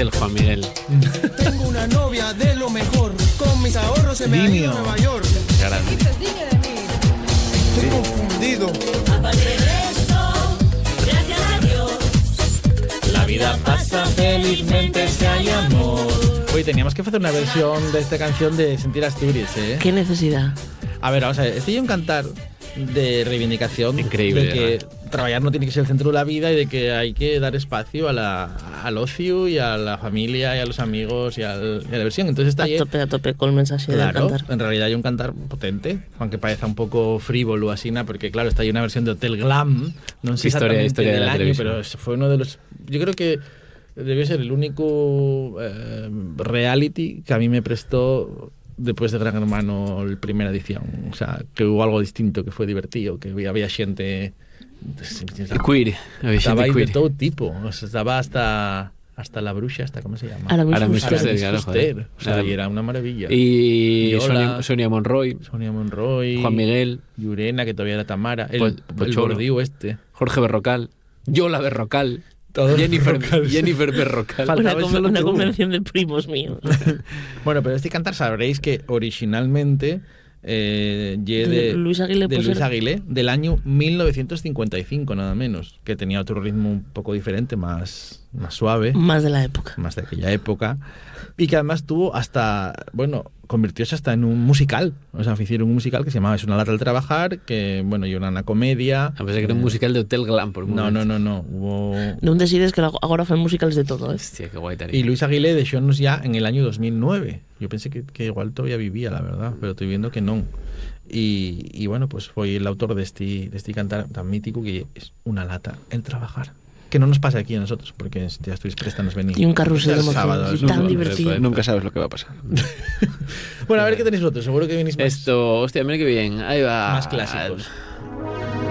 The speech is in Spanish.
Juan Miguel. Tengo una novia de lo mejor. Con mis ahorros se me ha ido a Nueva York. Grande. Estoy confundido. La vida pasa felizmente si hay amor. Oye, teníamos que hacer una versión de esta canción de Sentir Asturias, ¿eh? ¿Qué necesidad? A ver, vamos a ver. Estoy en un cantar de reivindicación. Increíble, de que trabajar no tiene que ser el centro de la vida y de que hay que dar espacio al ocio y a la familia y a los amigos y a la diversión. Entonces está ahí. A tope con el mensaje Claro, del cantar. en realidad hay un cantar potente, aunque parezca un poco frívolo así, porque claro, está ahí una versión de Hotel Glam, no sé Historia exactamente de del la año, televisión. pero fue uno de los... Yo creo que debió ser el único reality que a mí me prestó después de Gran Hermano la primera edición. O sea, que hubo algo distinto, que fue divertido, que había gente... Queer. Estaba ahí de todo tipo, o sea, estaba hasta la bruja, ¿cómo se llama? Aramis Fuster, Aramis claro, Fuster. joder. O sea, y era una maravilla. Y Viola, Sonia Monroy, Sonia Monroy, Juan Miguel, Llurena, que todavía era Tamara, el Pocholo. gordío este. Jorge Berrocal, Yola Berrocal, Todos Jennifer Berrocal. Berrocal. Faltaba solo Una tú. convención de primos míos. Bueno, pero este cantar sabréis que originalmente De Luis Aguilé, de pues Luis era. Aguilé, del año 1955 nada menos, que tenía otro ritmo un poco diferente, más suave, Más de la época. más de aquella época, y que además tuvo hasta, bueno, convirtióse hasta en un musical. O sea, hicieron un musical que se llamaba Es una lata al trabajar, que, bueno, y era una comedia. A pesar que era un musical de Hotel Glam por un No, momento. no. Hubo... Non decides que agora fan musicales de todo, ¿eh? Hostia, qué guay estaría. Y Luis Aguilé deixónos ya en el año 2009. Yo pensé que igual todavía vivía, la verdad, pero estoy viendo que no. Y bueno, pues fue el autor de este cantar tan mítico que es Una lata el trabajar. Que no nos pasa aquí a nosotros, porque ya estoy préstanos venir. Y un carrusel de El sábado, emociones. es Tan un- divertido. Nunca sabes lo que va a pasar. Bueno, a ver qué tenéis vosotros. Seguro que venís más, Esto, hostia, mira qué bien. Ahí va. más clásicos.